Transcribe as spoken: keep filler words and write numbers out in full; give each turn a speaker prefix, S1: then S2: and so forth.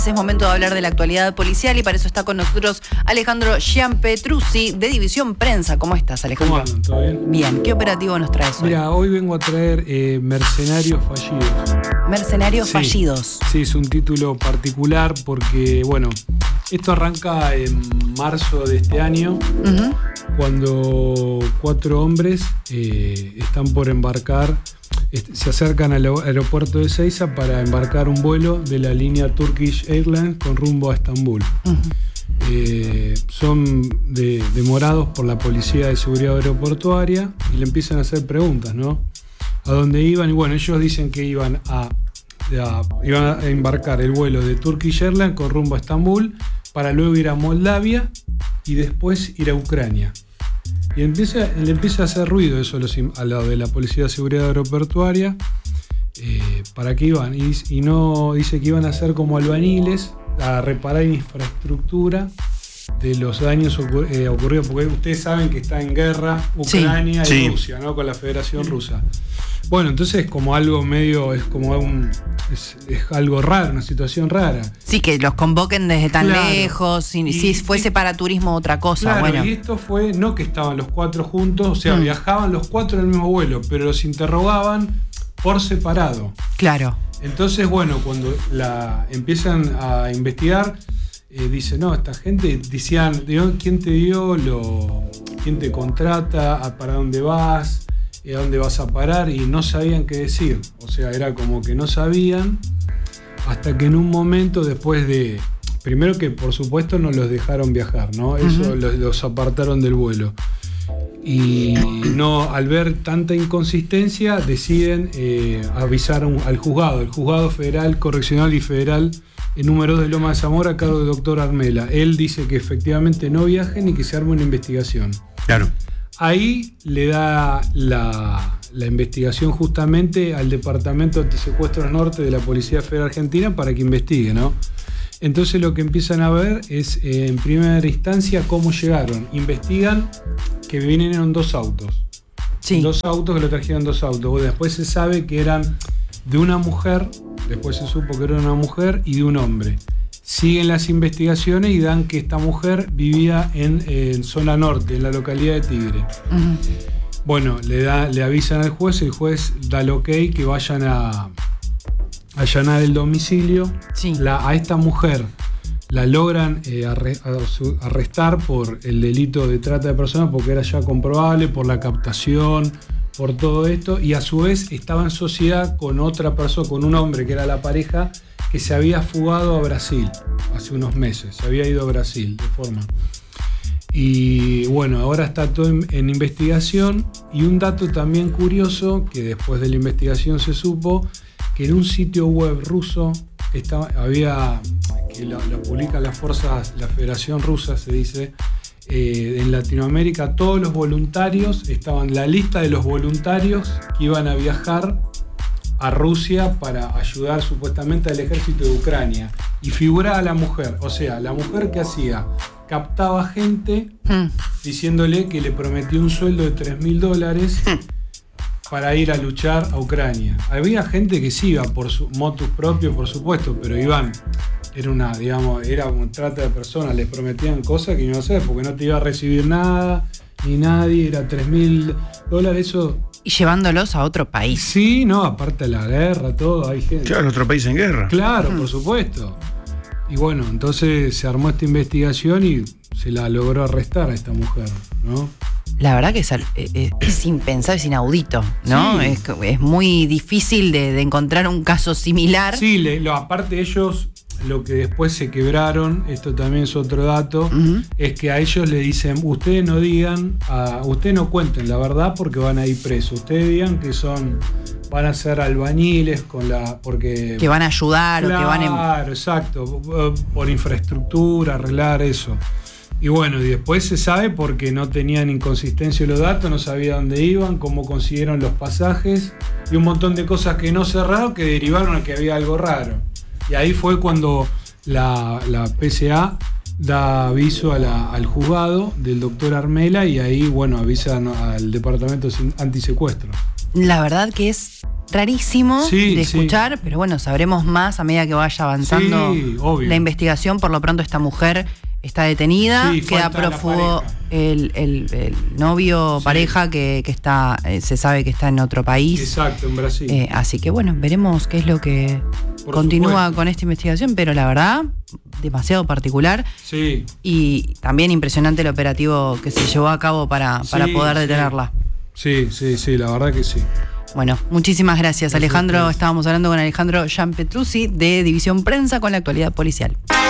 S1: Es momento de hablar de la actualidad policial y para eso está con nosotros Alejandro Gianpetruzzi de División Prensa. ¿Cómo estás, Alejandro?
S2: ¿Cómo andan? ¿Todo bien?
S1: Bien. ¿Qué operativo nos traes hoy?
S2: Mira, hoy vengo a traer eh, Mercenarios Fallidos.
S1: Mercenarios
S2: sí,
S1: Fallidos.
S2: Sí, es un título particular porque, bueno, esto arranca en marzo de este año, uh-huh. cuando cuatro hombres eh, están por embarcar, se acercan al aeropuerto de Ezeiza para embarcar un vuelo de la línea Turkish Airlines con rumbo a Estambul. Uh-huh. Eh, son de, demorados por la Policía de Seguridad Aeroportuaria y le empiezan a hacer preguntas, ¿no? A dónde iban, y bueno, ellos dicen que iban a, a, iban a embarcar el vuelo de Turkish Airlines con rumbo a Estambul para luego ir a Moldavia y después ir a Ucrania. Y empieza, le empieza a hacer ruido eso a, los, a lo de la Policía de Seguridad Aeroportuaria. Eh, ¿Para qué iban? Y, y no dice que iban a ser como albañiles a reparar infraestructura de los daños ocur- eh, ocurridos, porque ustedes saben que está en guerra Ucrania sí, y sí. Rusia, ¿no? Con la Federación Rusa. Bueno, entonces es como algo medio, es como un, es, es algo raro, una situación rara.
S1: Sí, que los convoquen desde tan
S2: claro.
S1: lejos, y, y si fuese y, para turismo otra cosa.
S2: Claro,
S1: bueno.
S2: Y esto fue, no que estaban los cuatro juntos, o sea, mm. viajaban los cuatro en el mismo vuelo, pero los interrogaban por separado.
S1: Claro.
S2: Entonces, bueno, cuando la empiezan a investigar, eh, dice, no, esta gente, decían, ¿quién te dio lo, quién te contrata, para dónde vas? ¿A dónde vas a parar? Y no sabían qué decir. O sea, era como que no sabían, hasta que en un momento, después de... Primero que, por supuesto, no los dejaron viajar, ¿no? Eso uh-huh. los, los apartaron del vuelo. Y no, al ver tanta inconsistencia, deciden eh, avisar un, al juzgado, el Juzgado Federal, Correccional y Federal en número dos de Loma de Zamora, a cargo del doctor Armela. Él dice que efectivamente no viajen y que se arme una investigación.
S3: Claro.
S2: Ahí le da la, la investigación justamente al Departamento de Antisecuestros Norte de la Policía Federal Argentina para que investigue, ¿no? Entonces lo que empiezan a ver es, eh, en primera instancia, cómo llegaron. Investigan que vinieron dos autos.
S1: Sí.
S2: Dos autos que lo trajeron dos autos. Después se sabe que eran de una mujer, después se supo que era una mujer y de un hombre. Siguen las investigaciones y dan que esta mujer vivía en, en zona norte, en la localidad de Tigre. Uh-huh. Bueno, le, da, le avisan al juez, el juez da el ok que vayan a allanar el domicilio.
S1: Sí.
S2: La, a esta mujer la logran eh, arre, arrestar por el delito de trata de personas porque era ya comprobable, por la captación, por todo esto, y a su vez estaba en sociedad con otra persona, con un hombre que era la pareja, que se había fugado a Brasil hace unos meses, se había ido a Brasil de forma. Y bueno, ahora está todo en, en investigación. Y un dato también curioso, que después de la investigación se supo, que en un sitio web ruso estaba, había, que lo, lo publican las fuerzas, la Federación Rusa se dice, eh, en Latinoamérica todos los voluntarios, estaban la lista de los voluntarios que iban a viajar a Rusia para ayudar supuestamente al ejército de Ucrania. Y figuraba la mujer, o sea, la mujer que hacía, captaba gente hmm. diciéndole que le prometió un sueldo de tres mil dólares hmm. para ir a luchar a Ucrania. Había gente que sí iba por su motus propio, por supuesto, pero iban, era una, digamos, era un trata de personas, les prometían cosas que no iba a hacer, porque no te iba a recibir nada, ni nadie, era tres mil dólares, eso.
S1: Y llevándolos a otro país.
S2: Sí, no, aparte de la guerra, todo, hay gente.
S3: Claro, otro país en guerra.
S2: Claro, mm. por supuesto. Y bueno, entonces se armó esta investigación y se la logró arrestar a esta mujer, ¿no?
S1: La verdad que es, es, es impensable, es inaudito, ¿no? Sí. Es, es muy difícil de, de encontrar un caso similar.
S2: Sí, le, lo, aparte ellos, lo que después se quebraron, esto también es otro dato, uh-huh. es que a ellos le dicen, ustedes no digan, a, ustedes no cuenten la verdad porque van a ir presos, ustedes digan que son, van a ser albañiles con la, porque...
S1: Que van a ayudar
S2: claro,
S1: o que van en...
S2: Claro, exacto, por infraestructura, arreglar eso. Y bueno, y después se sabe porque no tenían inconsistencia los datos, no sabía dónde iban, cómo consiguieron los pasajes y un montón de cosas que no cerraron que derivaron a que había algo raro. Y ahí fue cuando la, la P C A da aviso a la, al juzgado del doctor Armela y ahí, bueno, avisan al Departamento Antisecuestro.
S1: La verdad que es rarísimo
S2: sí,
S1: de escuchar,
S2: sí.
S1: pero bueno, sabremos más a medida que vaya avanzando
S2: sí, obvio.
S1: la investigación. Por lo pronto esta mujer está detenida,
S2: Sí,
S1: queda
S2: falta la
S1: prófugo
S2: pareja.
S1: el, el, el novio
S2: Sí.
S1: pareja que, que está, eh, se sabe que está en otro país.
S2: Exacto, en Brasil.
S1: Eh, así que bueno, veremos qué es lo que
S2: Por
S1: continúa
S2: supuesto.
S1: con esta investigación, pero la verdad, demasiado particular.
S2: Sí.
S1: Y también impresionante el operativo que se llevó a cabo para, para
S2: Sí,
S1: poder
S2: sí.
S1: detenerla.
S2: Sí, sí, sí, la verdad que sí.
S1: Bueno, muchísimas gracias,
S2: Gracias a
S1: Alejandro.
S2: ustedes.
S1: Estábamos hablando con Alejandro Gianpetruzzi de División Prensa con la actualidad policial.